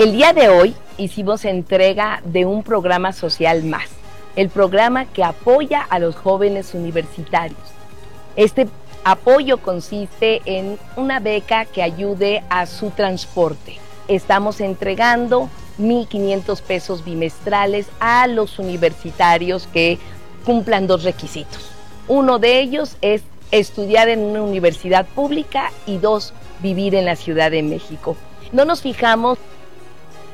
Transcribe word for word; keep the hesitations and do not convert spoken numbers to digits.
El día de hoy hicimos entrega de un programa social más, el programa que apoya a los jóvenes universitarios. Este apoyo consiste en una beca que ayude a su transporte. Estamos entregando mil quinientos pesos bimestrales a los universitarios que cumplan dos requisitos. Uno de ellos es estudiar en una universidad pública y dos, vivir en la Ciudad de México. No nos fijamos